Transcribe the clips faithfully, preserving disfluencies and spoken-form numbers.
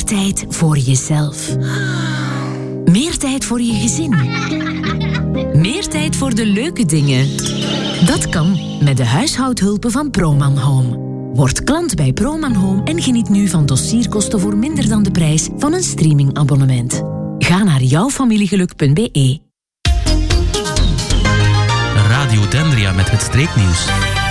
Meer tijd voor jezelf. Meer tijd voor je gezin. Meer tijd voor de leuke dingen. Dat kan met de huishoudhulpen van Proman Home. Word klant bij Proman Home en geniet nu van dossierkosten voor minder dan de prijs van een streamingabonnement. Ga naar jouwfamiliegeluk punt b e. Radio Dendria met het streeknieuws.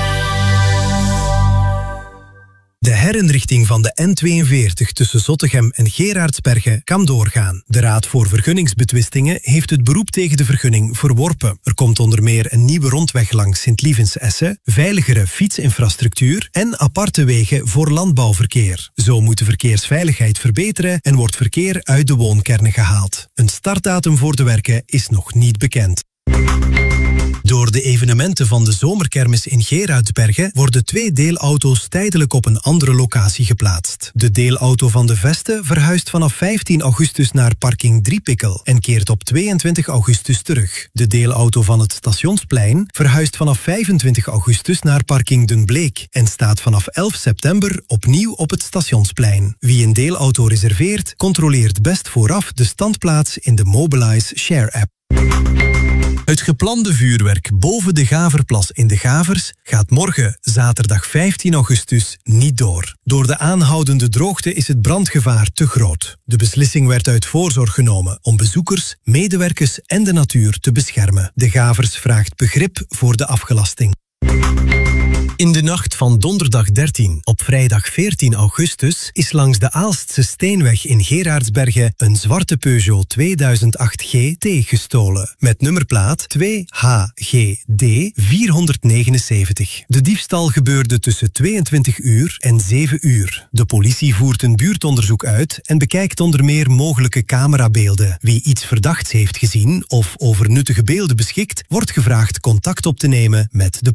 De herinrichting van de N tweeënveertig tussen Zottegem en Geraardsbergen kan doorgaan. De Raad voor Vergunningsbetwistingen heeft het beroep tegen de vergunning verworpen. Er komt onder meer een nieuwe rondweg langs Sint-Lievens-Esse, veiligere fietsinfrastructuur en aparte wegen voor landbouwverkeer. Zo moet de verkeersveiligheid verbeteren en wordt verkeer uit de woonkernen gehaald. Een startdatum voor de werken is nog niet bekend. Door de evenementen van de zomerkermis in Geraardsbergen worden twee deelauto's tijdelijk op een andere locatie geplaatst. De deelauto van de Veste verhuist vanaf vijftien augustus naar parking Driepikkel en keert op tweeëntwintig augustus terug. De deelauto van het Stationsplein verhuist vanaf vijfentwintig augustus naar parking Den Bleek en staat vanaf elf september opnieuw op het Stationsplein. Wie een deelauto reserveert, controleert best vooraf de standplaats in de Mobilize Share-app. Het geplande vuurwerk boven de Gaverplas in de Gavers gaat morgen, zaterdag vijftien augustus, niet door. Door de aanhoudende droogte is het brandgevaar te groot. De beslissing werd uit voorzorg genomen om bezoekers, medewerkers en de natuur te beschermen. De Gavers vraagt begrip voor de afgelasting. In de nacht van donderdag dertien op vrijdag veertien augustus is langs de Aalstse Steenweg in Geraardsbergen een zwarte Peugeot tweeduizend acht G T gestolen. Met nummerplaat twee H G D vierhonderdnegenenzeventig. De diefstal gebeurde tussen tweeëntwintig uur en zeven uur. De politie voert een buurtonderzoek uit en bekijkt onder meer mogelijke camerabeelden. Wie iets verdachts heeft gezien of over nuttige beelden beschikt, wordt gevraagd contact op te nemen met de